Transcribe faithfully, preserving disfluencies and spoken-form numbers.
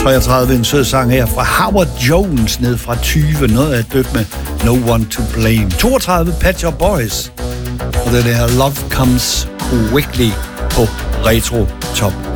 treogtredive, en sød sang her fra Howard Jones, ned fra tyve, noget af et dyk med No One To Blame. toogtredive, Pet Shop Boys, og det der Love Comes Quickly på Retro Top